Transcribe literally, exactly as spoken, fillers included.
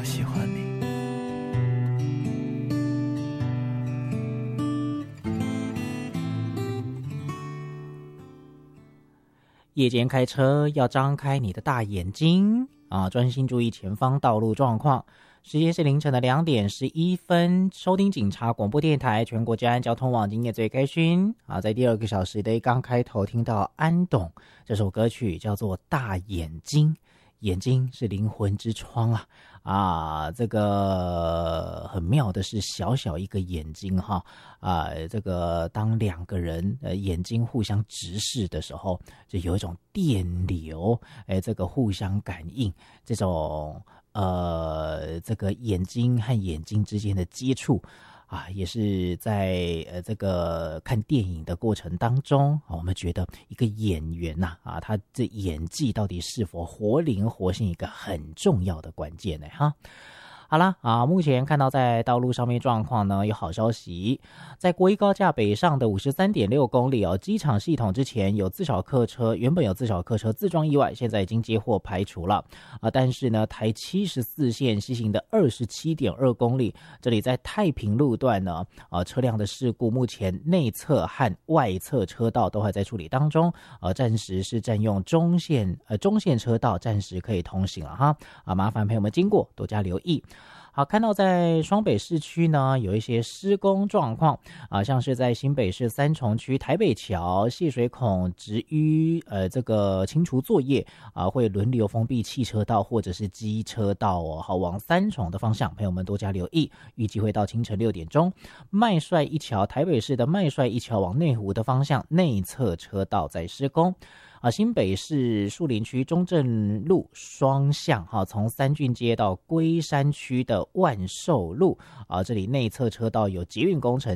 么喜欢你。 夜间开车要张开你的大眼睛啊，专心注意前方道路状况。时间是凌晨的两点十一分，收听警察广播电台全国治安交通网今夜最开勋啊，在第二个小时的刚开头听到安董这首歌曲叫做《大眼睛》，眼睛是灵魂之窗啊啊，这个很妙的是小小一个眼睛哈啊，这个当两个人呃眼睛互相直视的时候，就有一种电流，哎，这个互相感应，这种呃这个眼睛和眼睛之间的接触。啊，也是在呃这个看电影的过程当中啊，我们觉得一个演员呐 啊, 啊，他这演技到底是否活灵活现，一个很重要的关键呢哈。好啦啊，目前看到在道路上面状况呢，有好消息，在国一高架北上的 五十三点六公里哦，机场系统之前有自小客车，原本有自小客车自撞意外，现在已经接获排除了啊，但是呢，台七十四线西行的 二十七点二公里，这里在太平路段呢，啊，车辆的事故目前内侧和外侧车道都还在处理当中，呃、啊，暂时是占用中线呃中线车道，暂时可以通行了哈啊，麻烦朋友们经过多加留意。好，看到在双北市区呢有一些施工状况啊，像是在新北市三重区台北桥泄水孔直淤呃这个清除作业啊，会轮流封闭汽车道或者是机车道哦。好，往三重的方向，朋友们多加留意，预计会到清晨六点钟。麦帅一桥台北市的麦帅一桥往内湖的方向内侧车道在施工。啊，新北市树林区中正路双向哈，从三郡街到龟山区的万寿路啊，这里内侧车道有捷运工程。